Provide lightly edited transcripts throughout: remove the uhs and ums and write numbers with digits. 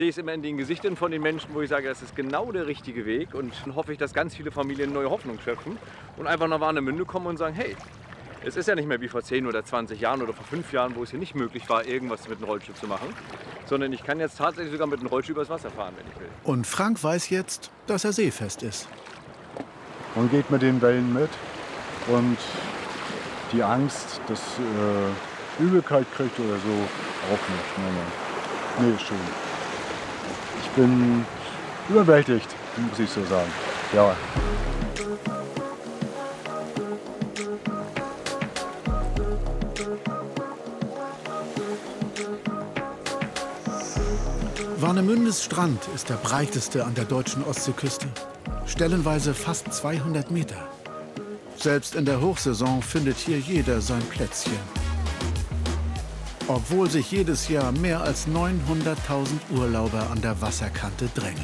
Ich sehe es immer in den Gesichtern von den Menschen, wo ich sage, das ist genau der richtige Weg. Und dann hoffe ich, dass ganz viele Familien neue Hoffnung schöpfen und einfach nach Warnemünde kommen und sagen, hey, es ist ja nicht mehr wie vor 10 oder 20 Jahren oder vor 5 Jahren, wo es hier nicht möglich war, irgendwas mit einem Rollstuhl zu machen. Sondern ich kann jetzt tatsächlich sogar mit einem Rollstuhl übers Wasser fahren, wenn ich will. Und Frank weiß jetzt, dass er seefest ist. Man geht mit den Wellen mit und die Angst, dass Übelkeit kriegt oder so, auch nicht. Nee, schön. Ich bin überwältigt, muss ich so sagen. Ja. Warnemündes Strand ist der breiteste an der deutschen Ostseeküste. Stellenweise fast 200 Meter. Selbst in der Hochsaison findet hier jeder sein Plätzchen. Obwohl sich jedes Jahr mehr als 900.000 Urlauber an der Wasserkante drängen.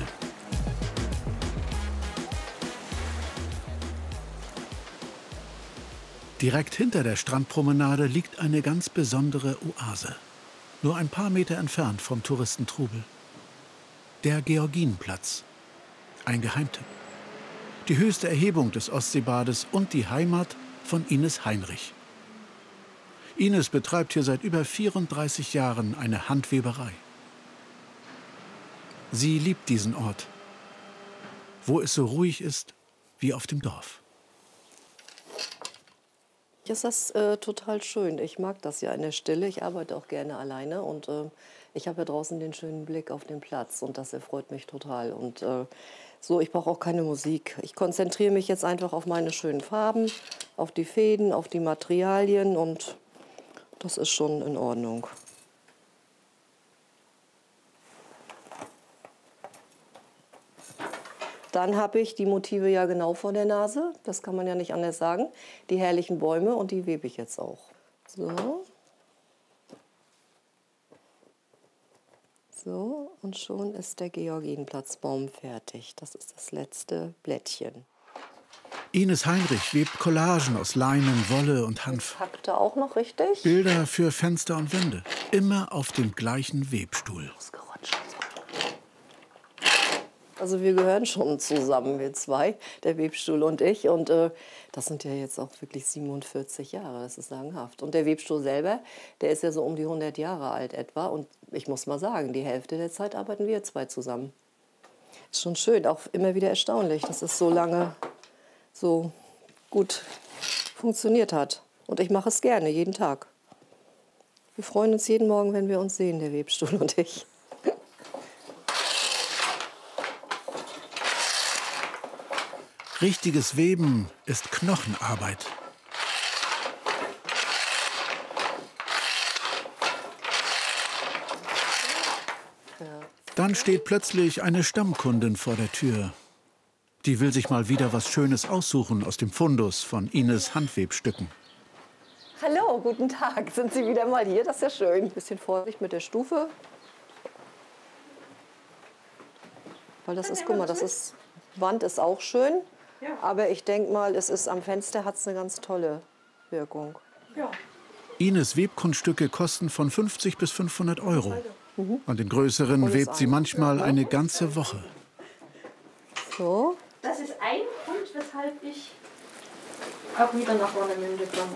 Direkt hinter der Strandpromenade liegt eine ganz besondere Oase. Nur ein paar Meter entfernt vom Touristentrubel. Der Georgienplatz. Ein Geheimtipp. Die höchste Erhebung des Ostseebades und die Heimat von Ines Heinrich. Ines betreibt hier seit über 34 Jahren eine Handweberei. Sie liebt diesen Ort, wo es so ruhig ist wie auf dem Dorf. Das ist total schön. Ich mag das ja in der Stille. Ich arbeite auch gerne alleine und ich habe ja draußen den schönen Blick auf den Platz und das erfreut mich total. Und so, ich brauche auch keine Musik. Ich konzentriere mich jetzt einfach auf meine schönen Farben, auf die Fäden, auf die Materialien und das ist schon in Ordnung. Dann habe ich die Motive ja genau vor der Nase. Das kann man ja nicht anders sagen. Die herrlichen Bäume und die webe ich jetzt auch. So. So, und schon ist der Georgienplatzbaum fertig. Das ist das letzte Blättchen. Ines Heinrich webt Collagen aus Leinen, Wolle und Hanf. Hackt er auch noch richtig? Bilder für Fenster und Wände. Immer auf dem gleichen Webstuhl. Also wir gehören schon zusammen, wir zwei, der Webstuhl und ich. Und das sind ja jetzt auch wirklich 47 Jahre, das ist sagenhaft. Und der Webstuhl selber, der ist ja so um die 100 Jahre alt etwa. Und ich muss mal sagen, die Hälfte der Zeit arbeiten wir zwei zusammen. Ist schon schön, auch immer wieder erstaunlich, dass es so lange so gut funktioniert hat. Und ich mache es gerne, jeden Tag. Wir freuen uns jeden Morgen, wenn wir uns sehen, der Webstuhl und ich. Richtiges Weben ist Knochenarbeit. Dann steht plötzlich eine Stammkundin vor der Tür. Die will sich mal wieder was Schönes aussuchen aus dem Fundus von Ines Handwebstücken. Hallo, guten Tag. Sind Sie wieder mal hier? Das ist ja schön. Ein bisschen Vorsicht mit der Stufe. Weil das ist, guck mal, das ist, Wand ist auch schön. Ja. Aber ich denke mal, es ist am Fenster hat es eine ganz tolle Wirkung. Ja. Ines Webkunststücke kosten von 50 bis 500 Euro. An den größeren webt sie manchmal eine ganze Woche. So. Das ist ein Grund, weshalb ich auch wieder nach Warnemünde komme.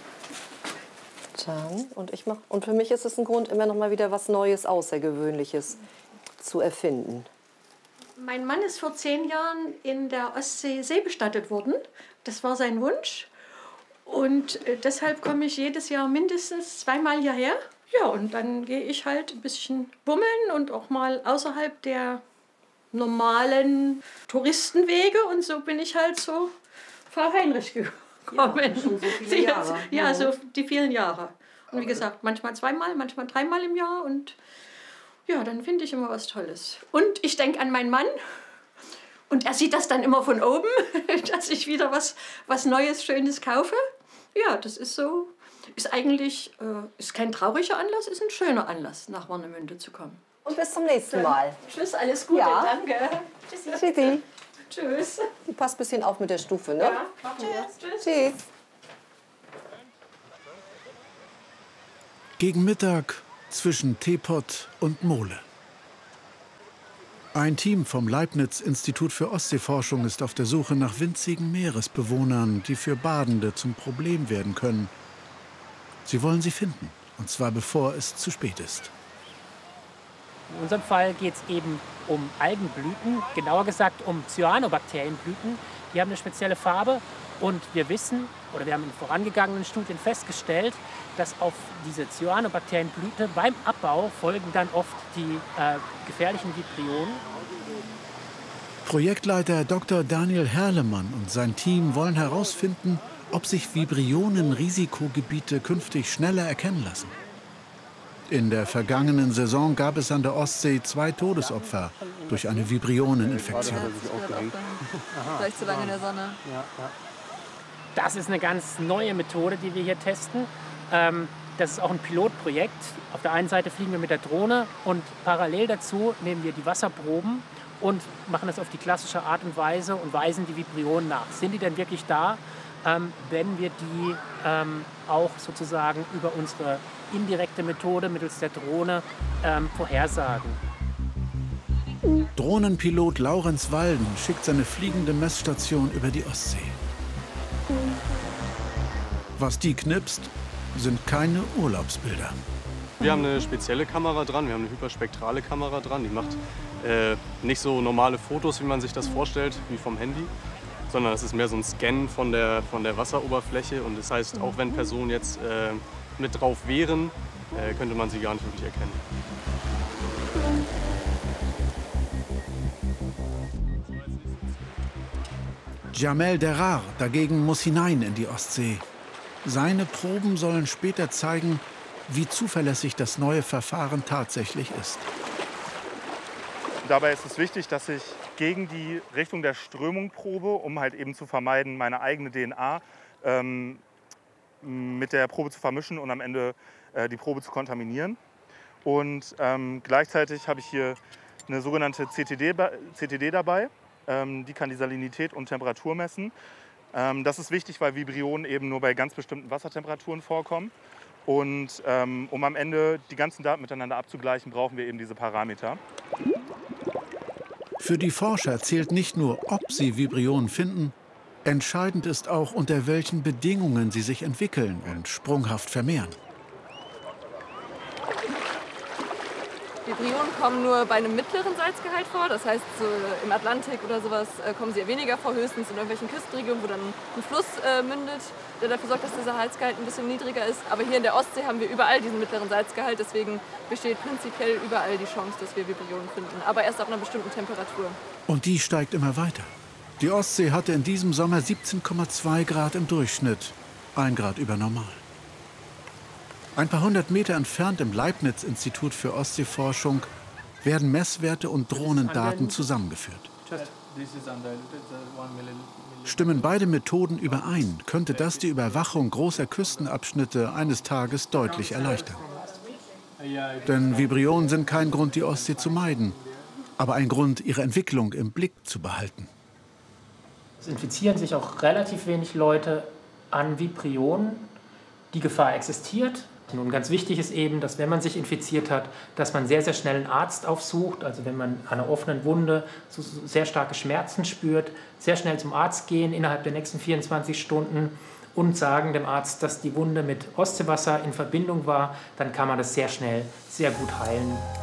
Und für mich ist es ein Grund, immer noch mal wieder was Neues, Außergewöhnliches zu erfinden. Mein Mann ist vor 10 Jahren in der Ostsee seebestattet worden. Das war sein Wunsch. Und deshalb komme ich jedes Jahr mindestens 2-mal hierher. Ja, und dann gehe ich halt ein bisschen bummeln und auch mal außerhalb der normalen Touristenwege. Und so bin ich halt so Frau Heinrich gekommen. Ja, schon so viele Jahre. Ja, so die vielen Jahre. Und wie gesagt, manchmal 2-mal, manchmal 3-mal im Jahr. Und ja, dann finde ich immer was Tolles. Und ich denke an meinen Mann. Und er sieht das dann immer von oben, dass ich wieder was Neues, Schönes kaufe. Ja, das ist so, ist eigentlich, ist kein trauriger Anlass, ist ein schöner Anlass, nach Warnemünde zu kommen. Und bis zum nächsten Mal. Tschüss, alles Gute, ja. Danke. Tschüssi. Tschüssi. Tschüss. Du passt ein bisschen auf mit der Stufe, ne? Ja, machen wir. Tschüss. Tschüss. Gegen Mittag zwischen Teepot und Mole. Ein Team vom Leibniz-Institut für Ostseeforschung ist auf der Suche nach winzigen Meeresbewohnern, die für Badende zum Problem werden können. Sie wollen sie finden, und zwar bevor es zu spät ist. In unserem Fall geht es eben um Algenblüten, genauer gesagt um Cyanobakterienblüten. Die haben eine spezielle Farbe und wir wissen, oder wir haben in vorangegangenen Studien festgestellt, dass auf diese Cyanobakterienblüte beim Abbau folgen dann oft die gefährlichen Vibrionen. Projektleiter Dr. Daniel Herlemann und sein Team wollen herausfinden, ob sich Vibrionen-Risikogebiete künftig schneller erkennen lassen. In der vergangenen Saison gab es an der Ostsee 2 Todesopfer durch eine Vibrioneninfektion. Vielleicht zu lange in der Sonne. Das ist eine ganz neue Methode, die wir hier testen. Das ist auch ein Pilotprojekt. Auf der einen Seite fliegen wir mit der Drohne und parallel dazu nehmen wir die Wasserproben und machen das auf die klassische Art und Weise und weisen die Vibrionen nach. Sind die denn wirklich da, wenn wir die auch sozusagen über unsere indirekte Methode mittels der Drohne vorhersagen? Drohnenpilot Laurenz Walden schickt seine fliegende Messstation über die Ostsee. Was die knipst, sind keine Urlaubsbilder. Wir haben eine spezielle Kamera dran, wir haben eine hyperspektrale Kamera dran. Die macht nicht so normale Fotos, wie man sich das vorstellt, wie vom Handy, sondern es ist mehr so ein Scan von der Wasseroberfläche. Und das heißt, auch wenn Personen jetzt mit drauf wären, könnte man sie gar nicht wirklich erkennen. Jamel Derar dagegen muss hinein in die Ostsee. Seine Proben sollen später zeigen, wie zuverlässig das neue Verfahren tatsächlich ist. Dabei ist es wichtig, dass ich gegen die Richtung der Strömung probe, um halt eben zu vermeiden, meine eigene DNA mit der Probe zu vermischen und am Ende die Probe zu kontaminieren. Und gleichzeitig habe ich hier eine sogenannte CTD dabei. Die kann die Salinität und Temperatur messen. Das ist wichtig, weil Vibrionen eben nur bei ganz bestimmten Wassertemperaturen vorkommen. Und um am Ende die ganzen Daten miteinander abzugleichen, brauchen wir eben diese Parameter. Für die Forscher zählt nicht nur, ob sie Vibrionen finden, entscheidend ist auch, unter welchen Bedingungen sie sich entwickeln und sprunghaft vermehren. Vibrionen kommen nur bei einem mittleren Salzgehalt vor, das heißt so im Atlantik oder sowas kommen sie eher weniger vor, höchstens in irgendwelchen Küstenregionen, wo dann ein Fluss mündet, der dafür sorgt, dass dieser Salzgehalt ein bisschen niedriger ist. Aber hier in der Ostsee haben wir überall diesen mittleren Salzgehalt, deswegen besteht prinzipiell überall die Chance, dass wir Vibrionen finden, aber erst ab einer bestimmten Temperatur. Und die steigt immer weiter. Die Ostsee hatte in diesem Sommer 17,2 Grad im Durchschnitt, 1 Grad über normal. Ein paar hundert Meter entfernt im Leibniz-Institut für Ostseeforschung werden Messwerte und Drohnendaten zusammengeführt. Stimmen beide Methoden überein, könnte das die Überwachung großer Küstenabschnitte eines Tages deutlich erleichtern. Denn Vibrionen sind kein Grund, die Ostsee zu meiden, aber ein Grund, ihre Entwicklung im Blick zu behalten. Es infizieren sich auch relativ wenig Leute an Vibrionen. Die Gefahr existiert. Nun, ganz wichtig ist eben, dass wenn man sich infiziert hat, dass man sehr, sehr schnell einen Arzt aufsucht. Also wenn man an einer offenen Wunde so sehr starke Schmerzen spürt, sehr schnell zum Arzt gehen innerhalb der nächsten 24 Stunden und sagen dem Arzt, dass die Wunde mit Ostseewasser in Verbindung war. Dann kann man das sehr schnell, sehr gut heilen.